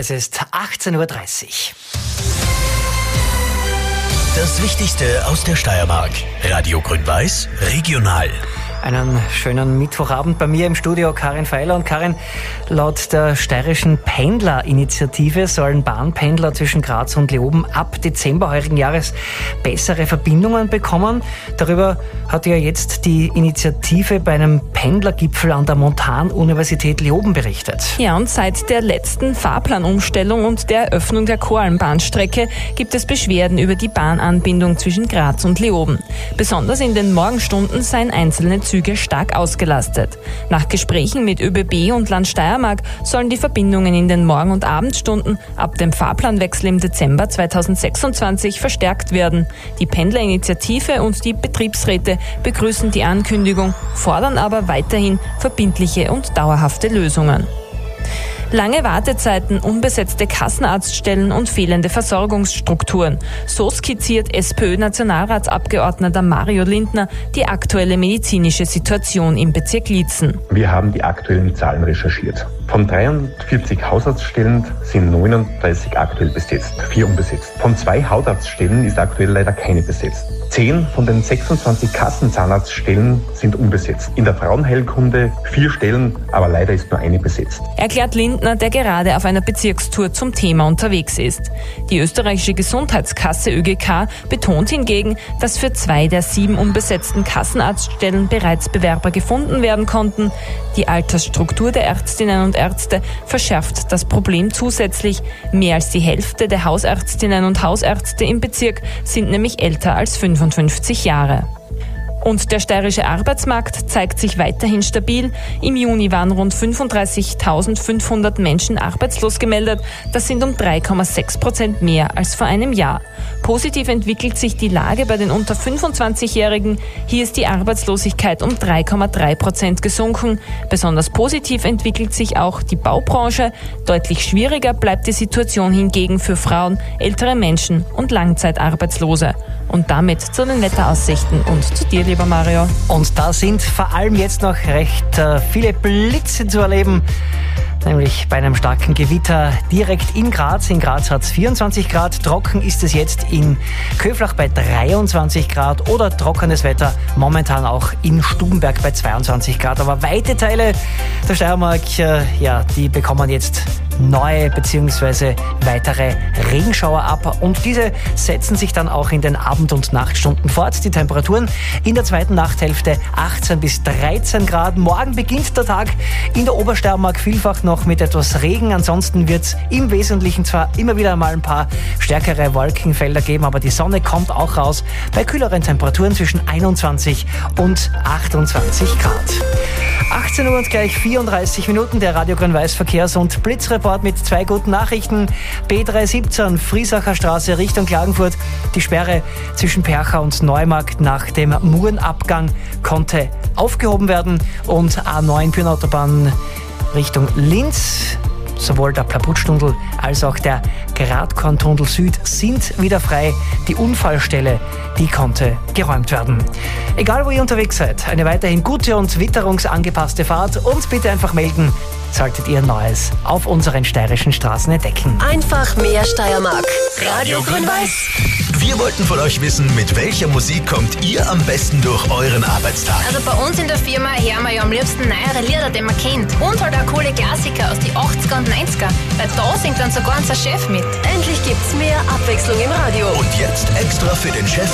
Es ist 18:30 Uhr. Das Wichtigste aus der Steiermark. Radio Grün-Weiß, regional. Einen schönen Mittwochabend bei mir im Studio, Karin Feiler. Und Karin, laut der steirischen Pendlerinitiative sollen Bahnpendler zwischen Graz und Leoben ab Dezember heurigen Jahres bessere Verbindungen bekommen. Darüber hat ja jetzt die Initiative bei einem Pendlergipfel an der Montanuniversität Leoben berichtet. Ja, und seit der letzten Fahrplanumstellung und der Eröffnung der Koralmbahnstrecke gibt es Beschwerden über die Bahnanbindung zwischen Graz und Leoben. Besonders in den Morgenstunden seien einzelne Züge stark ausgelastet. Nach Gesprächen mit ÖBB und Land Steiermark sollen die Verbindungen in den Morgen- und Abendstunden ab dem Fahrplanwechsel im Dezember 2026 verstärkt werden. Die Pendlerinitiative und die Betriebsräte begrüßen die Ankündigung, fordern aber weiterhin verbindliche und dauerhafte Lösungen. Lange Wartezeiten, unbesetzte Kassenarztstellen und fehlende Versorgungsstrukturen. So skizziert SPÖ-Nationalratsabgeordneter Mario Lindner die aktuelle medizinische Situation im Bezirk Liezen. Wir haben die aktuellen Zahlen recherchiert. Von 43 Hausarztstellen sind 39 aktuell besetzt, 4 unbesetzt. Von 2 Hautarztstellen ist aktuell leider keine besetzt. 10 von den 26 Kassenzahnarztstellen sind unbesetzt. In der Frauenheilkunde 4 Stellen, aber leider ist nur eine besetzt. Erklärt Lindner, der gerade auf einer Bezirkstour zum Thema unterwegs ist. Die österreichische Gesundheitskasse ÖGK betont hingegen, dass für 2 der 7 unbesetzten Kassenarztstellen bereits Bewerber gefunden werden konnten. Die Altersstruktur der Ärztinnen und Ärzte verschärft das Problem zusätzlich. Mehr als die Hälfte der Hausärztinnen und Hausärzte im Bezirk sind nämlich älter als 55 Jahre. Und der steirische Arbeitsmarkt zeigt sich weiterhin stabil. Im Juni waren rund 35.500 Menschen arbeitslos gemeldet. Das sind um 3,6% mehr als vor einem Jahr. Positiv entwickelt sich die Lage bei den unter 25-Jährigen. Hier ist die Arbeitslosigkeit um 3,3% gesunken. Besonders positiv entwickelt sich auch die Baubranche. Deutlich schwieriger bleibt die Situation hingegen für Frauen, ältere Menschen und Langzeitarbeitslose. Und damit zu den Wetteraussichten und zu dir, lieber Mario. Und da sind vor allem jetzt noch recht viele Blitze zu erleben. Nämlich bei einem starken Gewitter direkt in Graz. In Graz hat es 24 Grad. Trocken ist es jetzt in Köflach bei 23 Grad. Oder trockenes Wetter momentan auch in Stubenberg bei 22 Grad. Aber weite Teile der Steiermark, die bekommen jetzt neue bzw. weitere Regenschauer ab. Und diese setzen sich dann auch in den Abend- und Nachtstunden fort. Die Temperaturen in der zweiten Nachthälfte 18 bis 13 Grad. Morgen beginnt der Tag in der Obersteiermark vielfach noch mit etwas Regen. Ansonsten wird es im Wesentlichen zwar immer wieder mal ein paar stärkere Wolkenfelder geben, aber die Sonne kommt auch raus bei kühleren Temperaturen zwischen 21 und 28 Grad. 18 Uhr und gleich 34 Minuten, der Radio Grün-Weiß Verkehrs- und Blitzreport mit 2 guten Nachrichten. B317 Friesacher Straße Richtung Klagenfurt. Die Sperre zwischen Percha und Neumarkt nach dem Murenabgang konnte aufgehoben werden. Und A9 Bühnenautobahn Richtung Linz. Sowohl der Plaputstunnel als auch der Gradkorntunnel Süd sind wieder frei. Die Unfallstelle, die konnte geräumt werden. Egal, wo ihr unterwegs seid, eine weiterhin gute und witterungsangepasste Fahrt. Uns bitte einfach melden, solltet ihr Neues auf unseren steirischen Straßen entdecken. Einfach mehr Steiermark. Radio Grün-Weiß. Wir wollten von euch wissen, mit welcher Musik kommt ihr am besten durch euren Arbeitstag? Also bei uns in der Firma hören wir ja am liebsten neuere Lieder, die man kennt. Und halt auch coole Klassiker aus den 80er und 90er. Weil da singt dann sogar unser Chef mit. Endlich gibt's mehr Abwechslung im Radio. Und jetzt extra für den Chef